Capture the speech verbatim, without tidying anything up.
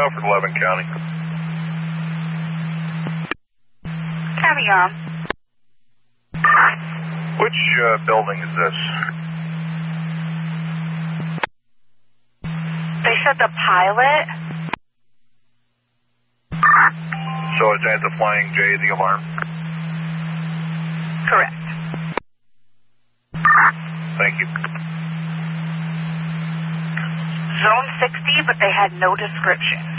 Alfred, eleven County. Carry on. Which uh, building is this? They said the pilot. So is that the Flying J, the alarm? Correct. Thank you. Zone sixty, but they had no description.